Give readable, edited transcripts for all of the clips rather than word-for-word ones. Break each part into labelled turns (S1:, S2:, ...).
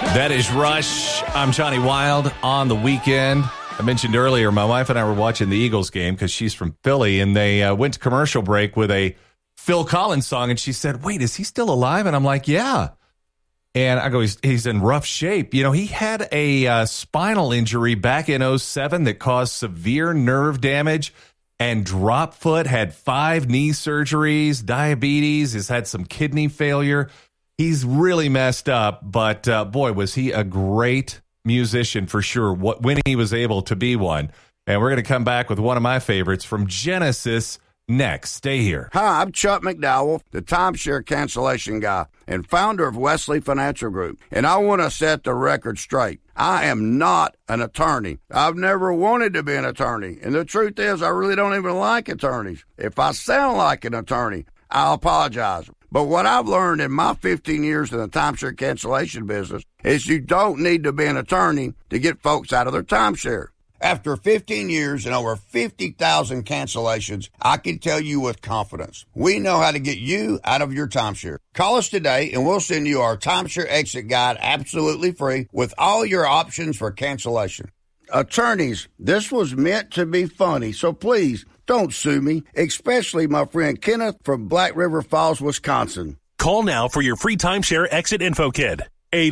S1: That is Rush. I'm Johnny Wild on the weekend. I mentioned earlier, my wife and I were watching the Eagles game because she's from Philly, and they went to commercial break with a Phil Collins song, and she said, wait, is he still alive? And I'm like, yeah. And I go, he's in rough shape. You know, he had a spinal injury back in 2007 that caused severe nerve damage and drop foot, had 5 knee surgeries, diabetes, has had some kidney failure. He's really messed up, but boy, was he a great musician for sure when he was able to be one. And we're going to come back with one of my favorites from Genesis next. Stay here.
S2: Hi, I'm Chuck McDowell, the timeshare cancellation guy and founder of Wesley Financial Group. And I want to set the record straight. I am not an attorney. I've never wanted to be an attorney. And the truth is, I really don't even like attorneys. If I sound like an attorney, I'll apologize. But what I've learned in my 15 years in the timeshare cancellation business is you don't need to be an attorney to get folks out of their timeshare. After 15 years and over 50,000 cancellations, I can tell you with confidence, we know how to get you out of your timeshare. Call us today and we'll send you our timeshare exit guide absolutely free with all your options for cancellation. Attorneys, this was meant to be funny, so please don't sue me, especially my friend Kenneth from Black River Falls, Wisconsin.
S3: Call now for your free timeshare exit info kit.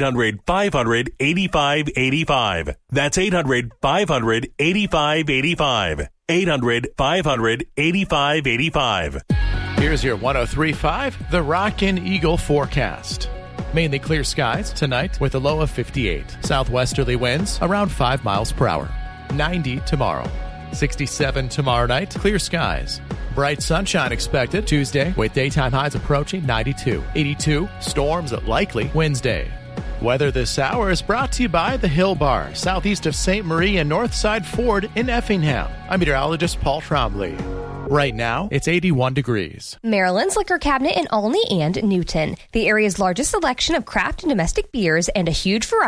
S3: 800-500-8585. That's 800-500-8585. 800-500-8585.
S4: Here's your 103.5 The Rockin' Eagle forecast. Mainly clear skies tonight with a low of 58. Southwesterly winds around 5 miles per hour. 90 tomorrow. 67 tomorrow night, clear skies. Bright sunshine expected Tuesday with daytime highs approaching 92. 82, storms likely Wednesday. Weather this hour is brought to you by the Hill Bar, southeast of St. Marie and Northside Ford in Effingham. I'm meteorologist Paul Trombley. Right now, it's 81 degrees.
S5: Maryland's Liquor Cabinet in Olney and Newton. The area's largest selection of craft and domestic beers and a huge variety